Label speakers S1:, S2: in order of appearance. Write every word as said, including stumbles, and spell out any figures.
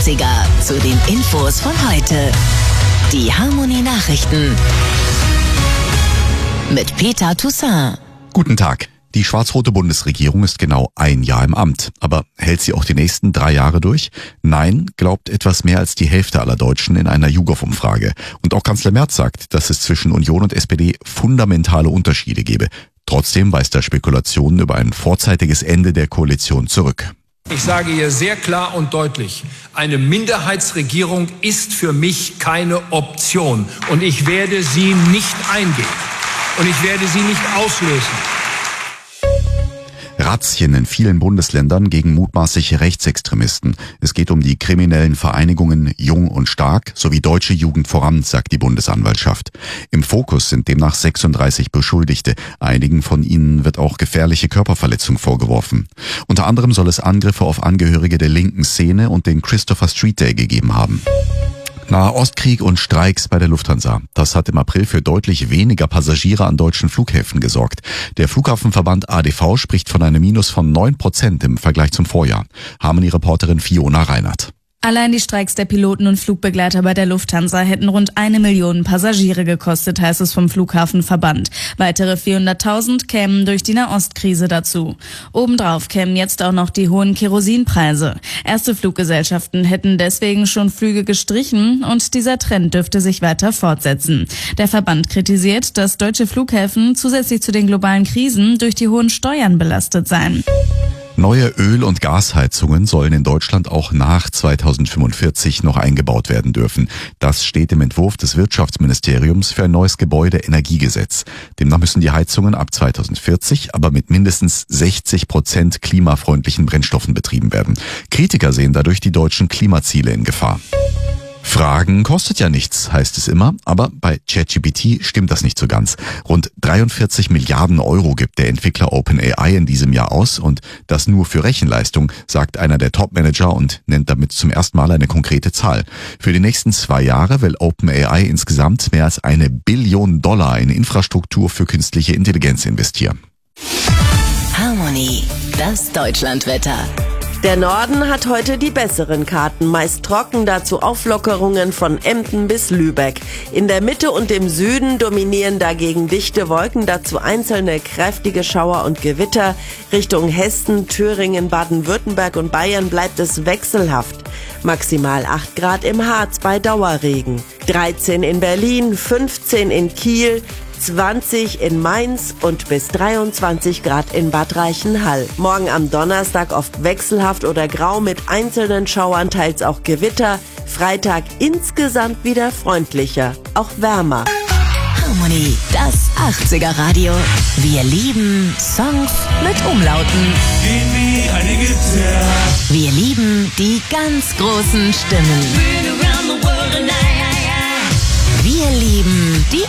S1: achtziger zu den Infos von heute. Die Harmony Nachrichten mit Peter Toussaint.
S2: Guten Tag. Die schwarz-rote Bundesregierung ist genau ein Jahr im Amt. Aber hält sie auch die nächsten drei Jahre durch? Nein, glaubt etwas mehr als die Hälfte aller Deutschen in einer YouGov-Umfrage. Und auch Kanzler Merz sagt, dass es zwischen Union und S P D fundamentale Unterschiede gebe. Trotzdem weist er Spekulationen über ein vorzeitiges Ende der Koalition zurück.
S3: Ich sage hier sehr klar und deutlich, eine Minderheitsregierung ist für mich keine Option. Und ich werde sie nicht eingehen. Und ich werde sie nicht auslösen.
S2: Razzien in vielen Bundesländern gegen mutmaßliche Rechtsextremisten. Es geht um die kriminellen Vereinigungen Jung und Stark sowie Deutsche Jugend voran, sagt die Bundesanwaltschaft. Im Fokus sind demnach sechsunddreißig Beschuldigte. Einigen von ihnen wird auch gefährliche Körperverletzung vorgeworfen. Unter anderem soll es Angriffe auf Angehörige der linken Szene und den Christopher Street Day gegeben haben. Nahostkrieg und Streiks bei der Lufthansa. Das hat im April für deutlich weniger Passagiere an deutschen Flughäfen gesorgt. Der Flughafenverband A D V spricht von einem Minus von neun Prozent im Vergleich zum Vorjahr. Harmony-Reporterin Fiona Reinhardt.
S4: Allein die Streiks der Piloten und Flugbegleiter bei der Lufthansa hätten rund eine Million Passagiere gekostet, heißt es vom Flughafenverband. Weitere vierhunderttausend kämen durch die Nahostkrise dazu. Obendrauf kämen jetzt auch noch die hohen Kerosinpreise. Erste Fluggesellschaften hätten deswegen schon Flüge gestrichen und dieser Trend dürfte sich weiter fortsetzen. Der Verband kritisiert, dass deutsche Flughäfen zusätzlich zu den globalen Krisen durch die hohen Steuern belastet seien.
S2: Neue Öl- und Gasheizungen sollen in Deutschland auch nach zweitausendfünfundvierzig noch eingebaut werden dürfen. Das steht im Entwurf des Wirtschaftsministeriums für ein neues Gebäudeenergiegesetz. Demnach müssen die Heizungen ab zweitausendvierzig aber mit mindestens sechzig Prozent klimafreundlichen Brennstoffen betrieben werden. Kritiker sehen dadurch die deutschen Klimaziele in Gefahr. Fragen kostet ja nichts, heißt es immer, aber bei ChatGPT stimmt das nicht so ganz. Rund dreiundvierzig Milliarden Euro gibt der Entwickler OpenAI in diesem Jahr aus und das nur für Rechenleistung, sagt einer der Top-Manager und nennt damit zum ersten Mal eine konkrete Zahl. Für die nächsten zwei Jahre will OpenAI insgesamt mehr als eine Billion Dollar in Infrastruktur für künstliche Intelligenz investieren.
S1: Harmony, das Deutschlandwetter.
S5: Der Norden hat heute die besseren Karten, meist trocken, dazu Auflockerungen von Emden bis Lübeck. In der Mitte und im Süden dominieren dagegen dichte Wolken, dazu einzelne kräftige Schauer und Gewitter. Richtung Hessen, Thüringen, Baden-Württemberg und Bayern bleibt es wechselhaft. Maximal acht Grad im Harz bei Dauerregen, dreizehn in Berlin, fünfzehn in Kiel, zwanzig in Mainz und bis dreiundzwanzig Grad in Bad Reichenhall. Morgen am Donnerstag oft wechselhaft oder grau mit einzelnen Schauern, teils auch Gewitter. Freitag insgesamt wieder freundlicher, auch wärmer.
S1: Harmony, das achtziger Radio. Wir lieben Songs mit Umlauten. Wir lieben die ganz großen Stimmen. Wir lieben die